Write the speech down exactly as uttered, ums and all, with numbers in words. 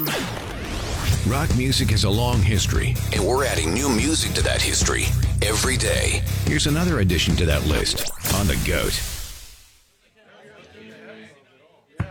time. Rock music has a long history. And we're adding new music to that history every day. Here's another addition to that list on The GOAT.